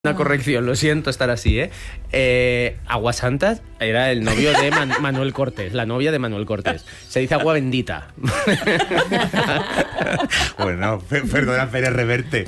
Una corrección, lo siento estar así, Agua Santa era el novio de Manuel Cortés, la novia de Manuel Cortés. Se dice agua bendita. Bueno, perdona, Pérez Reverte.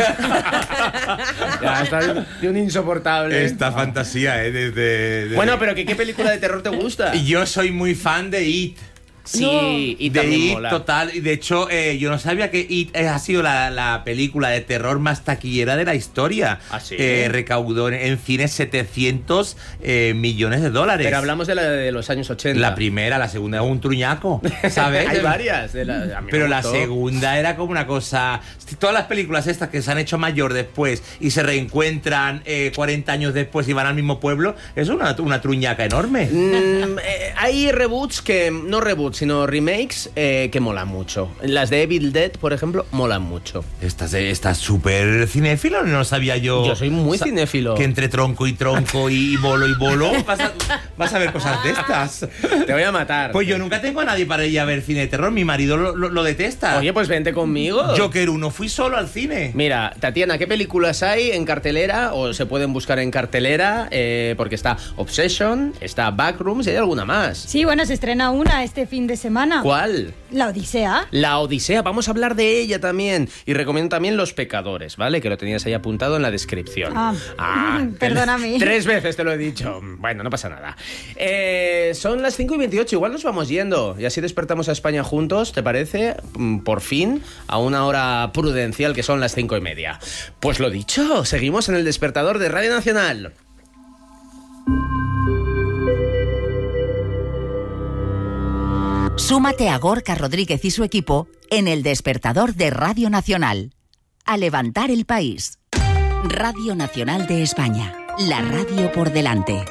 Ya, está de un insoportable. Esta fantasía, desde... Bueno, pero ¿qué película de terror te gusta? Yo soy muy fan de It. Sí, no. y de también It, mola. total. Y de hecho, yo no sabía que It ha sido la película de terror más taquillera de la historia. ¿Ah, sí? Recaudó en cines 700 millones de dólares. Pero hablamos de la de los años 80. La primera, la segunda es un truñaco, ¿sabes? Hay varias. Pero la segunda era como una cosa... Todas las películas estas que se han hecho mayor después y se reencuentran 40 años después y van al mismo pueblo, es una truñaca enorme. Hay reboots que... No reboots, sino remakes que molan mucho. Las de Evil Dead, por ejemplo, molan mucho. ¿Estás súper cinéfilo? No lo sabía yo. Yo soy muy cinéfilo. Que entre tronco y bolo vas a ver cosas de estas. Te voy a matar. Pues yo nunca tengo a nadie para ir a ver cine de terror. Mi marido lo detesta. Oye, pues vente conmigo. Joker 1, fui solo al cine. Mira, Tatiana, ¿qué películas hay en cartelera o se pueden buscar en cartelera? Porque está Obsession, está Backrooms y hay alguna más. Sí, bueno, se estrena una este fin de semana. ¿Cuál? La Odisea. La Odisea, vamos a hablar de ella también. Y recomiendo también Los Pecadores, ¿vale? Que lo tenías ahí apuntado en la descripción. Perdóname. 3 veces te lo he dicho. Bueno, no pasa nada. Son las 5:28, igual nos vamos yendo. Y así despertamos a España juntos, ¿te parece? Por fin, a una hora prudencial que son las 5:30. Pues lo dicho, seguimos en el despertador de Radio Nacional. Súmate a Gorka Rodríguez y su equipo en el despertador de Radio Nacional. A levantar el país. Radio Nacional de España. La radio por delante.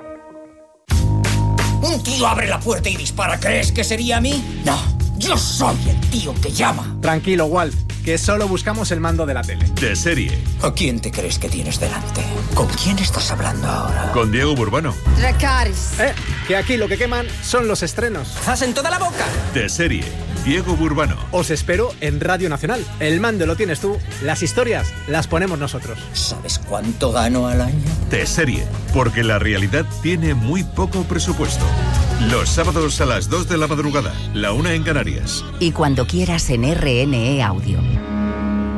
Un tío abre la puerta y dispara. ¿Crees que sería a mí? No, yo soy el tío que llama. Tranquilo, Walt, que solo buscamos el mando de la tele. De serie. ¿A quién te crees que tienes delante? ¿Con quién estás hablando ahora? Con Diego Burbano. Dracarys. Que aquí lo que queman son los estrenos. ¡Zas en toda la boca! De serie. Diego Burbano. Os espero en Radio Nacional. El mando lo tienes tú, las historias las ponemos nosotros. ¿Sabes cuánto gano al año? De serie. Porque la realidad tiene muy poco presupuesto. Los sábados a las 2 de la madrugada, la 1 en Canarias. Y cuando quieras en RNE Audio.